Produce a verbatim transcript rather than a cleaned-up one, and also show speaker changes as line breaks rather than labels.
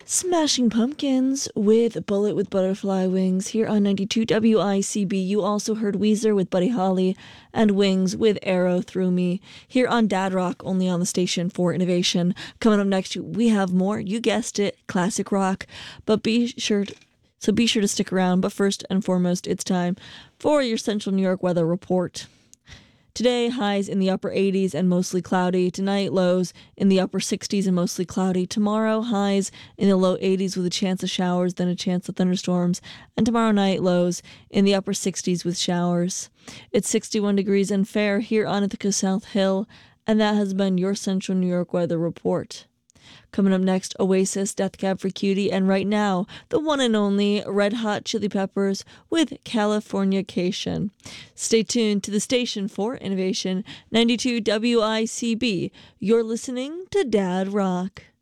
Smashing Pumpkins with Bullet with Butterfly Wings here on ninety-two W I C B. You also heard Weezer with Buddy Holly and Wings with Arrow Through Me here on Dad Rock, only on the station for innovation. Coming up next, we have more, you guessed it, classic rock, but be sure to, so be sure to stick around. But first and foremost, it's time for your Central New York weather report. Today, highs in the upper eighties and mostly cloudy. Tonight, lows in the upper sixties and mostly cloudy. Tomorrow, highs in the low eighties with a chance of showers, then a chance of thunderstorms. And tomorrow night, lows in the upper sixties with showers. It's sixty-one degrees and fair here on Ithaca South Hill, and that has been your Central New York weather report. Coming up next, Oasis, Death Cab for Cutie, and right now, the one and only Red Hot Chili Peppers with Californication. Stay tuned to the station for innovation, ninety-two W I C B. You're listening to Dad Rock.